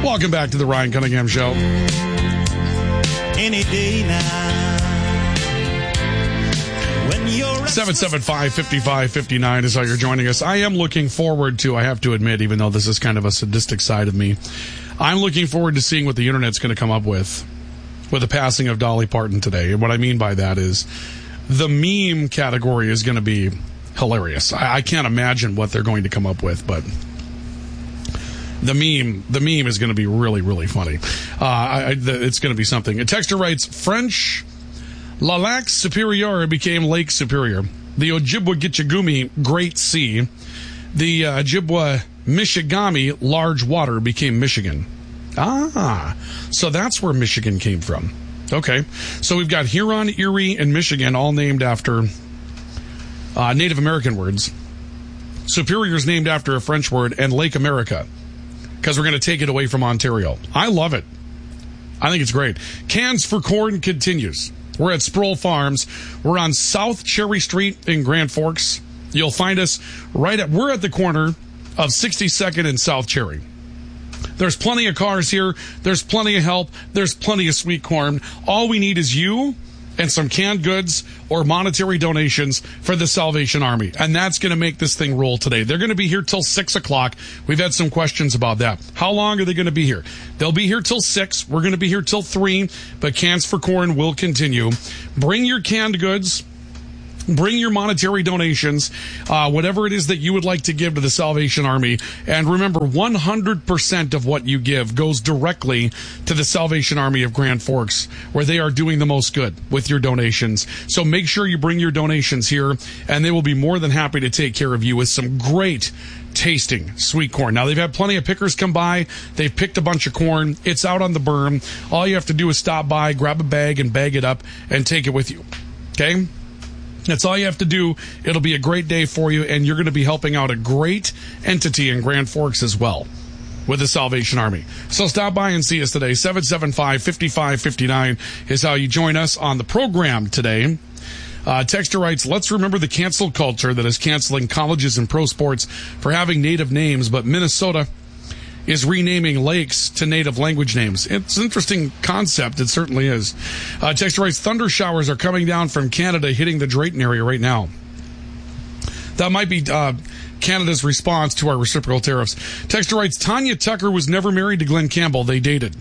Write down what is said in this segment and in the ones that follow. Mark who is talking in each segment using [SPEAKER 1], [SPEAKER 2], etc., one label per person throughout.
[SPEAKER 1] Welcome back to the Ryan Cunningham Show.
[SPEAKER 2] Any day now.
[SPEAKER 1] 775-5559 is how you're joining us. I am looking forward to, I have to admit, even though this is kind of a sadistic side of me, I'm looking forward to seeing what the internet's going to come up with the passing of Dolly Parton today. And what I mean by that is the meme category is going to be hilarious. I can't imagine what they're going to come up with, but the meme is going to be really, really funny. It's going to be something. A texter writes, French La Lac Superior became Lake Superior. The Ojibwa Gitchagumi, Great Sea. The Ojibwa Michigami, Large Water, became Michigan. So that's where Michigan came from. Okay. So we've got Huron, Erie, and Michigan all named after Native American words. Superior's named after a French word, and Lake America, because we're going to take it away from Ontario. I love it. I think it's great. Cans for Corn continues. We're at Sproul Farms. We're on South Cherry Street in Grand Forks. You'll find us we're at the corner of 62nd and South Cherry. There's plenty of cars here. There's plenty of help. There's plenty of sweet corn. All we need is you and some canned goods or monetary donations for the Salvation Army. And that's going to make this thing roll today. They're going to be here till 6 o'clock. We've had some questions about that. How long are they going to be here? They'll be here till 6. We're going to be here till 3, but Cans for Corn will continue. Bring your canned goods. Bring your monetary donations, whatever it is that you would like to give to the Salvation Army. And remember, 100% of what you give goes directly to the Salvation Army of Grand Forks, where they are doing the most good with your donations. So make sure you bring your donations here, and they will be more than happy to take care of you with some great tasting sweet corn. Now, they've had plenty of pickers come by. They've picked a bunch of corn. It's out on the berm. All you have to do is stop by, grab a bag, and bag it up, and take it with you. Okay? That's all you have to do. It'll be a great day for you, and you're going to be helping out a great entity in Grand Forks as well with the Salvation Army. So stop by and see us today. 775-5559 is how you join us on the program today. Texter writes, let's remember the cancel culture that is canceling colleges and pro sports for having native names, but Minnesota is renaming lakes to native language names. It's an interesting concept. It certainly is. Texter writes, thunder showers are coming down from Canada, hitting the Drayton area right now. That might be Canada's response to our reciprocal tariffs. Texter writes, Tanya Tucker was never married to Glenn Campbell. They dated.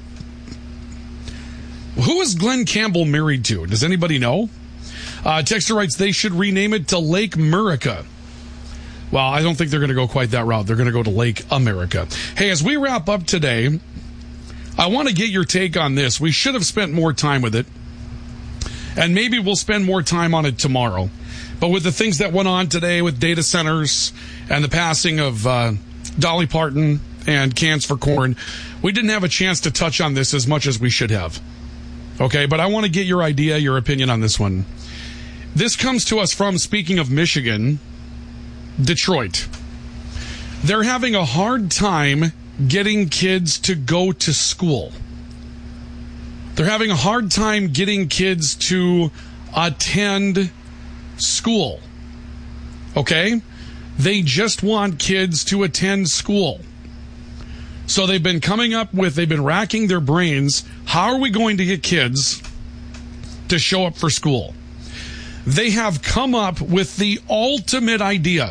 [SPEAKER 1] Who is Glenn Campbell married to? Does anybody know? Texter writes, they should rename it to Lake Murica. Well, I don't think they're going to go quite that route. They're going to go to Lake America. Hey, as we wrap up today, I want to get your take on this. We should have spent more time with it, and maybe we'll spend more time on it tomorrow. But with the things that went on today with data centers and the passing of Dolly Parton and Cans for Corn, we didn't have a chance to touch on this as much as we should have. Okay, but I want to get your idea, your opinion on this one. This comes to us from, speaking of Michigan, Detroit. They're having a hard time getting kids to go to school. They're having a hard time getting kids to attend school. Okay? They just want kids to attend school. So they've been racking their brains. How are we going to get kids to show up for school? They have come up with the ultimate idea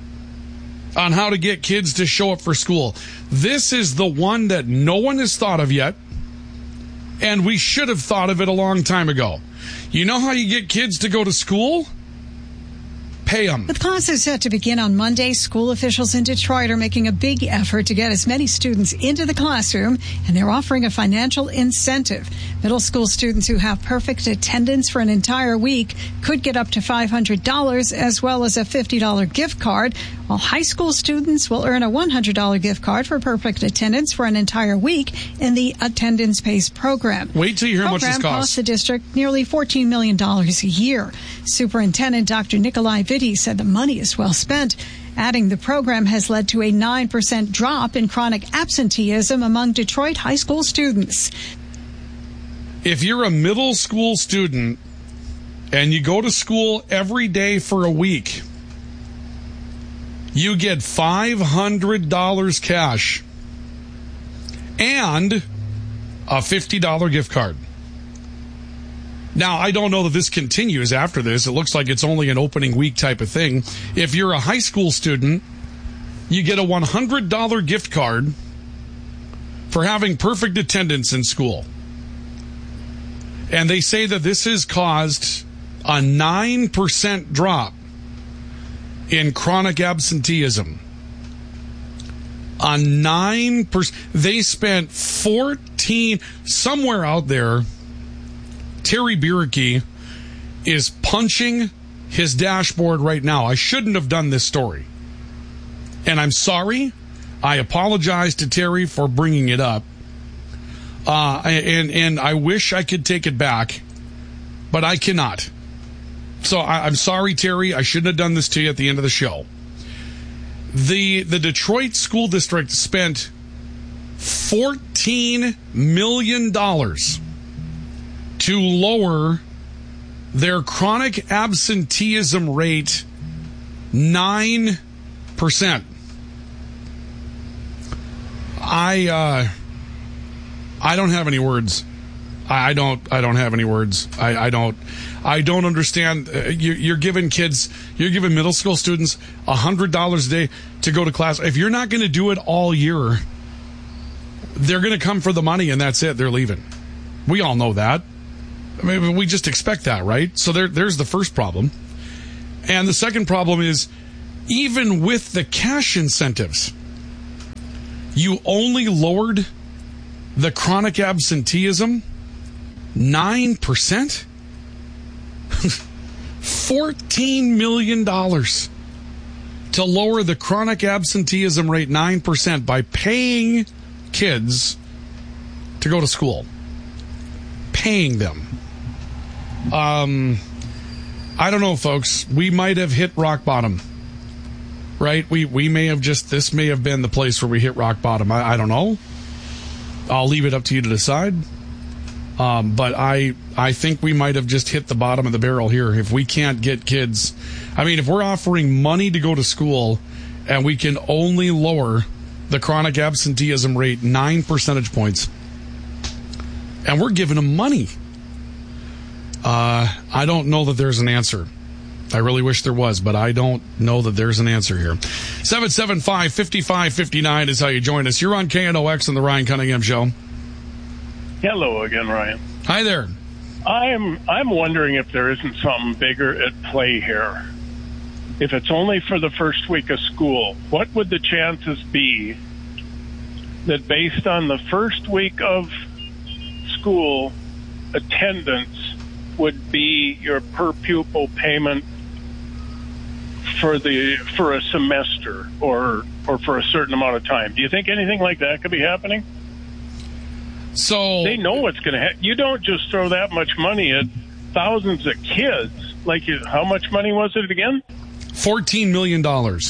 [SPEAKER 1] on how to get kids to show up for school. This is the one that no one has thought of yet, and we should have thought of it a long time ago. You know how you get kids to go to school? Pay them.
[SPEAKER 3] With classes set to begin on Monday, school officials in Detroit are making a big effort to get as many students into the classroom, and they're offering a financial incentive. Middle school students who have perfect attendance for an entire week could get up to $500 as well as a $50 gift card, while high school students will earn a $100 gift card for perfect attendance for an entire week in the Attendance Pays program.
[SPEAKER 1] Wait till you hear how much this costs.
[SPEAKER 3] The program costs the district nearly $14 million a year. Superintendent Dr. Nikolai Vitti said the money is well spent, adding the program has led to a 9% drop in chronic absenteeism among Detroit high school students.
[SPEAKER 1] If you're a middle school student and you go to school every day for a week, you get $500 cash. and a $50 gift card. Now, I don't know that this continues after this. It looks like it's only an opening week type of thing. If you're a high school student, you get a $100 gift card for having perfect attendance in school. And they say that this has caused a 9% drop in chronic absenteeism. A 9%. They spent 14, somewhere out there, Terry Bierke is punching his dashboard right now. I shouldn't have done this story. And I'm sorry. I apologize to Terry for bringing it up. And I wish I could take it back, but I cannot. So I'm sorry, Terry. I shouldn't have done this to you at the end of the show. The Detroit School District spent $14 million to lower their chronic absenteeism rate 9%. I don't have any words. I don't have any words. I don't understand. You're giving middle school students $100 a day to go to class. If you're not going to do it all year, they're going to come for the money and that's it. They're leaving. We all know that. I mean, we just expect that, right? So there's the first problem. And the second problem is, even with the cash incentives, you only lowered the chronic absenteeism 9%? $14 million to lower the chronic absenteeism rate 9% by paying kids to go to school. Paying them. I don't know, folks. We might have hit rock bottom. Right? We may have this may have been the place where we hit rock bottom. I don't know. I'll leave it up to you to decide. But I think we might have just hit the bottom of the barrel here. If we can't get kids, I mean, if we're offering money to go to school and we can only lower the chronic absenteeism rate 9 percentage points, and we're giving them money, I don't know that there's an answer. I really wish there was, but I don't know that there's an answer here. 775-5559 is how you join us. You're on KNOX and the Ryan Cunningham Show.
[SPEAKER 2] Hello again, Ryan.
[SPEAKER 1] Hi there.
[SPEAKER 2] I'm wondering if there isn't something bigger at play here. If it's only for the first week of school, what would the chances be that based on the first week of school, attendance would be your per pupil payment for a semester or for a certain amount of time? Do you think anything like that could be happening?
[SPEAKER 1] So
[SPEAKER 2] they know what's going to happen. You don't just throw that much money at thousands of kids. How much money was it again?
[SPEAKER 1] $14 million.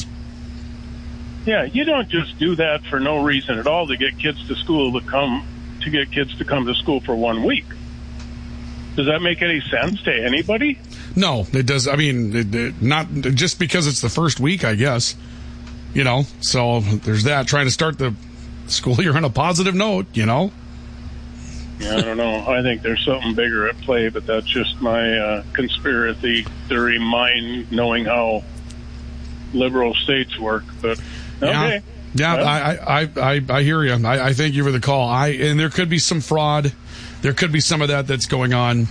[SPEAKER 2] Yeah, you don't just do that for no reason at all to get kids to come to school for 1 week. Does that make any sense to anybody?
[SPEAKER 1] No, it does. I mean, not just because it's the first week, I guess. So there's that. Trying to start the school year on a positive note, Yeah,
[SPEAKER 2] I don't know. I think there's something bigger at play, but that's just my conspiracy theory mind, knowing how liberal states work. But okay.
[SPEAKER 1] Yeah, I hear you. I thank you for the call. And there could be some fraud. There could be some of that's going on.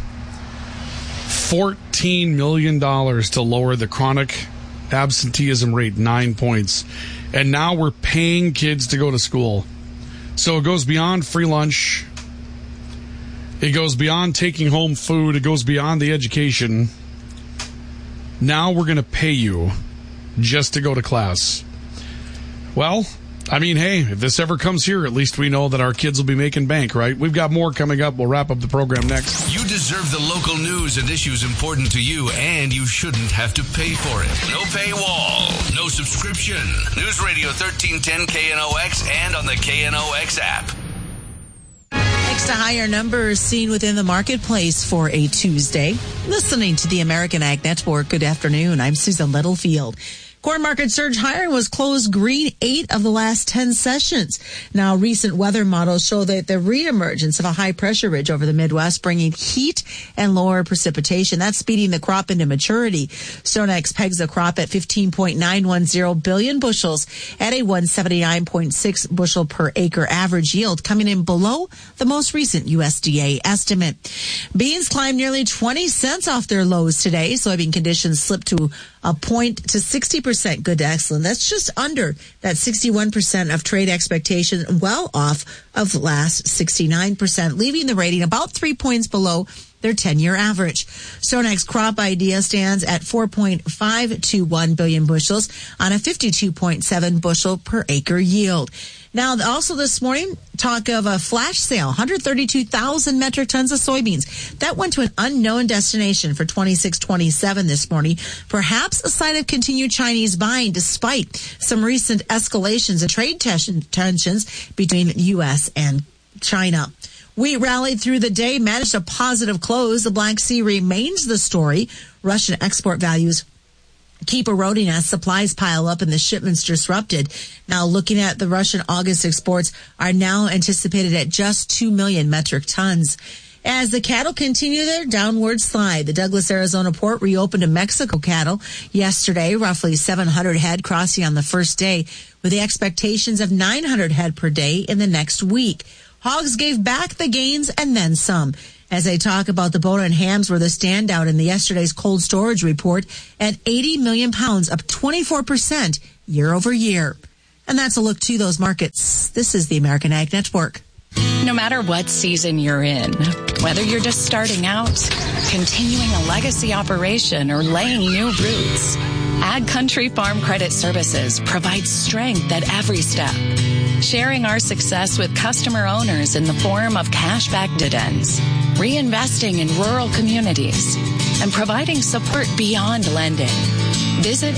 [SPEAKER 1] $14 million to lower the chronic absenteeism rate 9 points. And now we're paying kids to go to school. So it goes beyond free lunch. It goes beyond taking home food. It goes beyond the education. Now we're going to pay you just to go to class. Well, I mean, hey, if this ever comes here, at least we know that our kids will be making bank, right? We've got more coming up. We'll wrap up the program next.
[SPEAKER 4] You deserve the local news and issues important to you, and you shouldn't have to pay for it. No paywall, no subscription. News Radio 1310 KNOX and on the KNOX app.
[SPEAKER 5] Thanks to higher numbers seen within the marketplace for a Tuesday. Listening to the American Ag Network, good afternoon. I'm Susan Littlefield. Corn market surge hiring was closed green 8 of the last 10 sessions. Now, recent weather models show that the reemergence of a high pressure ridge over the Midwest bringing heat and lower precipitation. That's speeding the crop into maturity. StoneX pegs the crop at 15.910 billion bushels at a 179.6 bushel per acre average yield, coming in below the most recent USDA estimate. Beans climbed nearly 20 cents off their lows today. Soybean conditions slipped to a point to 60% good to excellent. That's just under that 61% of trade expectation, well off of last 69%, leaving the rating about 3 points below their 10-year average. StoneX crop idea stands at 4.521 billion bushels on a 52.7 bushel per acre yield. Now, also this morning, talk of a flash sale, 132,000 metric tons of soybeans. That went to an unknown destination for 26-27 this morning. Perhaps a sign of continued Chinese buying despite some recent escalations and trade tensions between U.S. and China. Wheat rallied through the day, managed a positive close. The Black Sea remains the story. Russian export values keep eroding as supplies pile up and the shipments disrupted. Now, looking at the Russian August exports are now anticipated at just 2 million metric tons. As the cattle continue their downward slide, the Douglas, Arizona port reopened to Mexico cattle yesterday, roughly 700 head crossing on the first day, with the expectations of 900 head per day in the next week. Hogs gave back the gains and then some. As they talk about the bone and hams were the standout in the yesterday's cold storage report at 80 million pounds, up 24% year over year. And that's a look to those markets. This is the American Ag Network.
[SPEAKER 6] No matter what season you're in, whether you're just starting out, continuing a legacy operation, or laying new roots, Ag Country Farm Credit Services provides strength at every step, sharing our success with customer owners in the form of cashback dividends, reinvesting in rural communities, and providing support beyond lending. Visit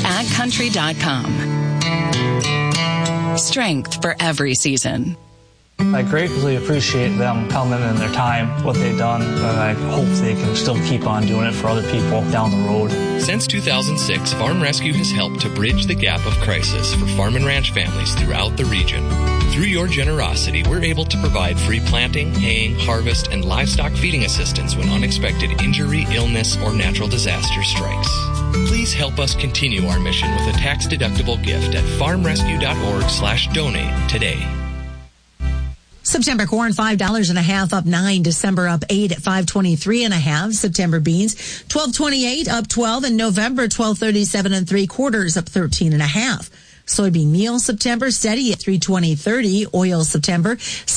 [SPEAKER 6] agcountry.com. Strength for every season.
[SPEAKER 7] I greatly appreciate them coming in their time, what they've done, and I hope they can still keep on doing it for other people down the road.
[SPEAKER 8] Since 2006, Farm Rescue has helped to bridge the gap of crisis for farm and ranch families throughout the region. Through your generosity, we're able to provide free planting, haying, harvest, and livestock feeding assistance when unexpected injury, illness, or natural disaster strikes. Please help us continue our mission with a tax-deductible gift at farmrescue.org/donate today.
[SPEAKER 5] September corn, $5.50 up 9. December up 8 at 5.23.5. September beans, $12.28 up 12. And November, $12.37 3/4 up 13.5. Soybean meal September steady at 3.20.30. Oil September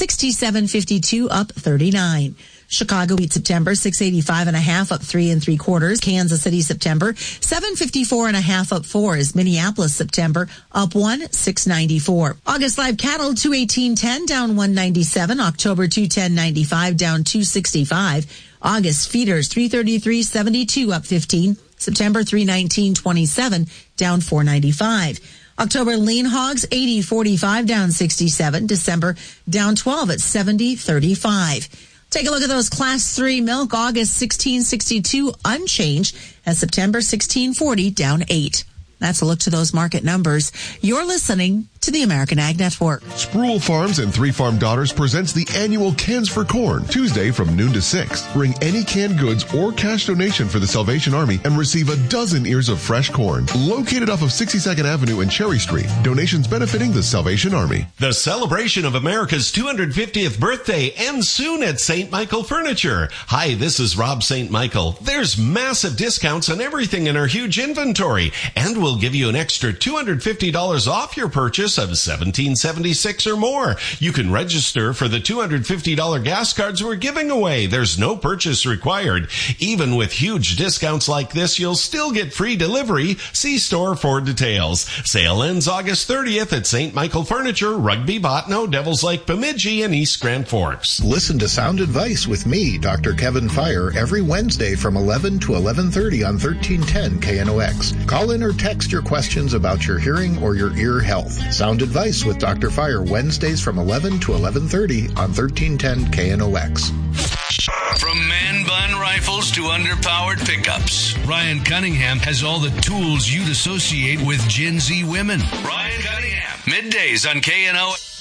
[SPEAKER 5] 67.52 up 39. Chicago wheat September 6.85.5 up 3 3/4. Kansas City September 7.54.5 up 4. Is Minneapolis September up 1 6.94. August live cattle 218.10 down 197. October 210.95 down 265. August feeders 333.72 up 15. September 319.27 down 495. October lean hogs 80.45 down 67. December down 12 at 70.35. Take a look at those Class 3 milk. August 16.62 unchanged, and September 16.40 down 8. That's a look to those market numbers. You're listening to the American Ag Network.
[SPEAKER 9] Sproul Farms and Three Farm Daughters presents the annual Cans for Corn, Tuesday from noon to 6. Bring any canned goods or cash donation for the Salvation Army and receive a dozen ears of fresh corn. Located off of 62nd Avenue and Cherry Street. Donations benefiting the Salvation Army.
[SPEAKER 10] The celebration of America's 250th birthday ends soon at St. Michael Furniture. Hi, this is Rob St. Michael. There's massive discounts on everything in our huge inventory, and we'll give you an extra $250 off your purchase of $17.76 or more. You can register for the $250 gas cards we're giving away. There's no purchase required. Even with huge discounts like this, you'll still get free delivery. See store for details. Sale ends August 30th at St. Michael Furniture, Rugby, Botno, Devils Lake, Bemidji, and East Grand Forks.
[SPEAKER 11] Listen to Sound Advice with me, Dr. Kevin Fire, every Wednesday from 11 to 11:30 on 1310 KNOX. Call in or text your questions about your hearing or your ear health. Sound Advice with Dr. Fire, Wednesdays from 11 to 11:30 on 1310 KNOX.
[SPEAKER 4] From Man Bun rifles to underpowered pickups. Ryan Cunningham has all the tools you'd associate with Gen Z women. Ryan Cunningham, middays on KNO.